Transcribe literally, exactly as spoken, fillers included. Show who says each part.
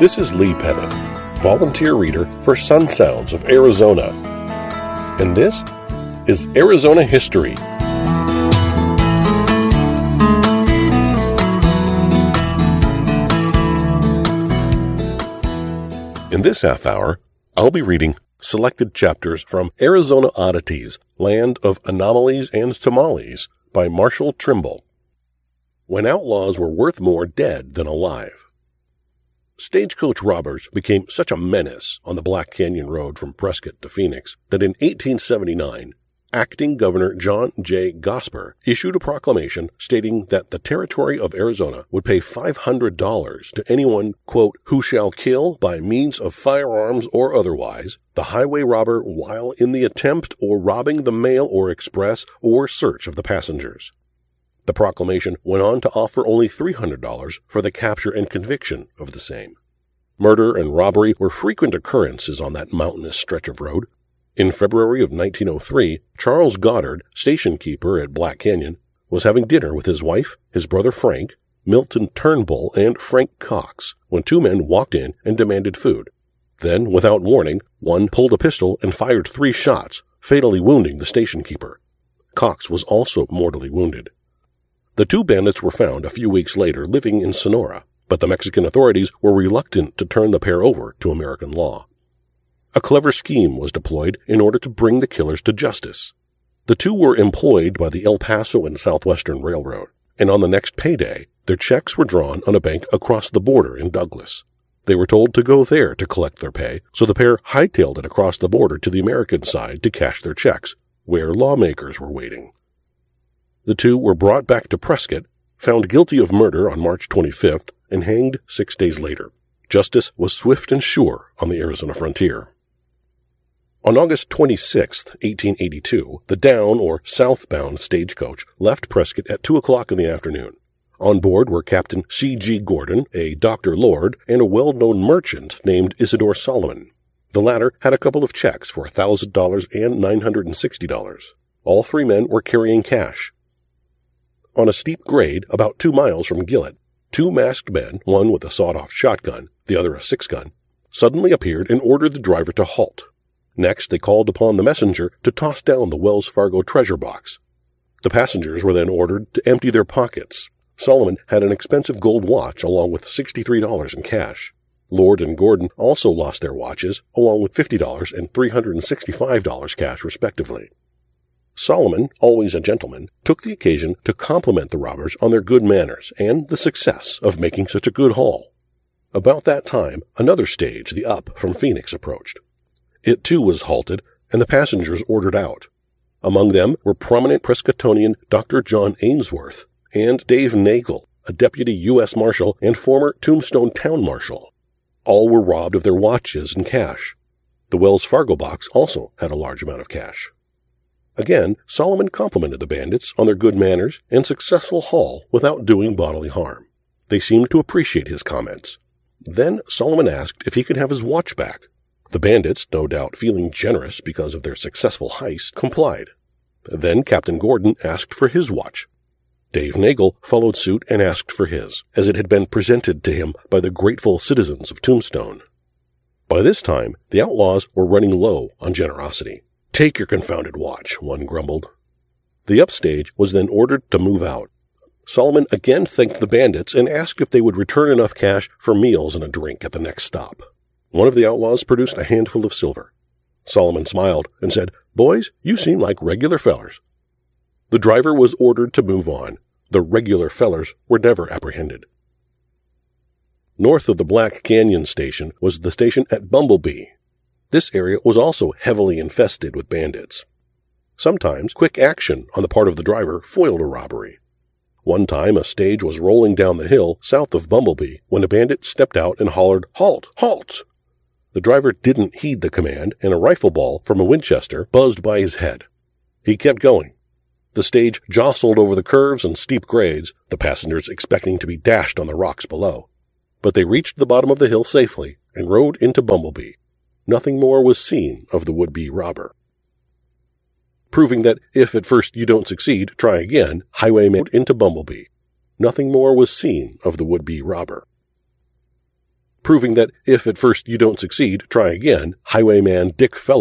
Speaker 1: This is Lee Pettit, volunteer reader for Sun Sounds of Arizona. And this is Arizona History. In this half hour, I'll be reading selected chapters from Arizona Oddities, Land of Anomalies and Tamales by Marshall Trimble. When outlaws were worth more dead than alive. Stagecoach robbers became such a menace on the Black Canyon Road from Prescott to Phoenix that in eighteen seventy-nine, acting Governor John J. Gosper issued a proclamation stating that the territory of Arizona would pay five hundred dollars to anyone, quote, who shall kill by means of firearms or otherwise the highway robber while in the attempt or robbing the mail or express or search of the passengers. The proclamation went on to offer only three hundred dollars for the capture and conviction of the same. Murder and robbery were frequent occurrences on that mountainous stretch of road. In February of nineteen oh three, Charles Goddard, station keeper at Black Canyon, was having dinner with his wife, his brother Frank, Milton Turnbull, and Frank Cox when two men walked in and demanded food. Then, without warning, one pulled a pistol and fired three shots, fatally wounding the station keeper. Cox was also mortally wounded. The two bandits were found a few weeks later living in Sonora, but the Mexican authorities were reluctant to turn the pair over to American law. A clever scheme was deployed in order to bring the killers to justice. The two were employed by the El Paso and Southwestern Railroad, and on the next payday, their checks were drawn on a bank across the border in Douglas. They were told to go there to collect their pay, so the pair hightailed it across the border to the American side to cash their checks, where lawmakers were waiting. The two were brought back to Prescott, found guilty of murder on March twenty-fifth, and hanged six days later. Justice was swift and sure on the Arizona frontier. On August twenty-sixth, eighteen eighty-two, the down or southbound stagecoach left Prescott at two o'clock in the afternoon. On board were Captain C G Gordon, a Doctor Lord, and a well-known merchant named Isidore Solomon. The latter had a couple of checks for one thousand dollars and nine hundred sixty dollars. All three men were carrying cash. On a steep grade about two miles from Gillett, two masked men, one with a sawed-off shotgun, the other a six-gun, suddenly appeared and ordered the driver to halt. Next, they called upon the messenger to toss down the Wells Fargo treasure box. The passengers were then ordered to empty their pockets. Solomon had an expensive gold watch along with sixty-three dollars in cash. Lord and Gordon also lost their watches, along with fifty dollars and three hundred sixty-five dollars cash, respectively. Solomon, always a gentleman, took the occasion to compliment the robbers on their good manners and the success of making such a good haul. About that time, another stage, the Up, from Phoenix approached. It too was halted, and the passengers ordered out. Among them were prominent Prescottonian Doctor John Ainsworth and Dave Nagel, a deputy U S Marshal and former Tombstone Town Marshal. All were robbed of their watches and cash. The Wells Fargo box also had a large amount of cash. Again, Solomon complimented the bandits on their good manners and successful haul without doing bodily harm. They seemed to appreciate his comments. Then Solomon asked if he could have his watch back. The bandits, no doubt feeling generous because of their successful heist, complied. Then Captain Gordon asked for his watch. Dave Nagel followed suit and asked for his, as it had been presented to him by the grateful citizens of Tombstone. By this time, the outlaws were running low on generosity. "Take your confounded watch," one grumbled. The upstage was then ordered to move out. Solomon again thanked the bandits and asked if they would return enough cash for meals and a drink at the next stop. One of the outlaws produced a handful of silver. Solomon smiled and said, "Boys, you seem like regular fellers." The driver was ordered to move on. The regular fellers were never apprehended. North of the Black Canyon station was the station at Bumblebee. This area was also heavily infested with bandits. Sometimes quick action on the part of the driver foiled a robbery. One time a stage was rolling down the hill south of Bumblebee when a bandit stepped out and hollered, "Halt! Halt!" The driver didn't heed the command, and a rifle ball from a Winchester buzzed by his head. He kept going. The stage jostled over the curves and steep grades, the passengers expecting to be dashed on the rocks below. But they reached the bottom of the hill safely and rode into Bumblebee. Nothing more was seen of the would-be robber. Proving that if at first you don't succeed, try again, highwayman into Bumblebee. Nothing more was seen of the would-be robber. proving that if at first you don't succeed, try again, Highwayman Dick Fellow